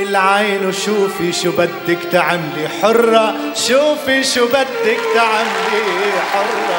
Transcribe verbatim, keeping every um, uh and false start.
العين وشوفي شو بدك تعملي حرة، شوفي شو بدك تعملي حرة.